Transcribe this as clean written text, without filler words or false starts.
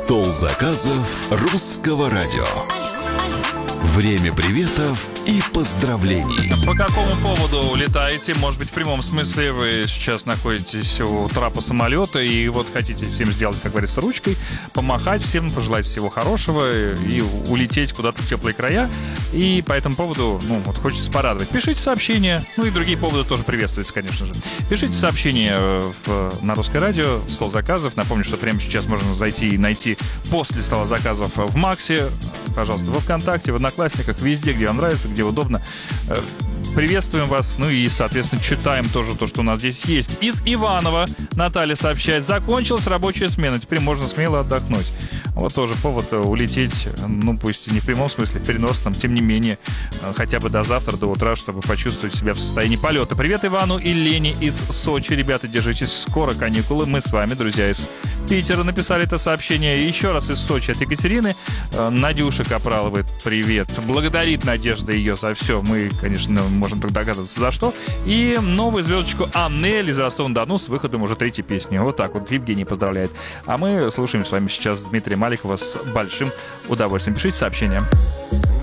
Стол заказов русского радио. Время приветов и поздравлений. По какому поводу летаете? Может быть, в прямом смысле вы сейчас находитесь у трапа самолета и вот хотите всем сделать, как говорится, ручкой, помахать всем, пожелать всего хорошего и улететь куда-то в теплые края. И по этому поводу, хочется порадовать. Пишите сообщения, и другие поводы тоже приветствуются, конечно же. Пишите сообщения на русское радио, стол заказов. Напомню, что прямо сейчас можно зайти и найти после стола заказов в Максе, пожалуйста, во ВКонтакте, в Одноклассниках, везде, где вам нравится, где удобно. Приветствуем вас, и, соответственно, читаем тоже то, что у нас здесь есть. Из Иванова Наталья сообщает: закончилась рабочая смена, теперь можно смело отдохнуть. Вот тоже повод улететь, пусть не в прямом смысле, в переносном, тем не менее, хотя бы до завтра, до утра, чтобы почувствовать себя в состоянии полета. Привет Ивану и Лене из Сочи. Ребята, держитесь, скоро каникулы. Мы с вами, друзья, из Питера написали это сообщение. Еще раз из Сочи от Екатерины. Надюша Капралова, привет. Благодарит Надежда ее за все. Мы, конечно, можем только догадываться, за что. И новую звездочку Аннель из Ростова-на-Дону с выходом уже третьей песни. Вот так вот Евгений поздравляет. А мы слушаем с вами сейчас Дмитрия Маликова с большим удовольствием. Пишите сообщения.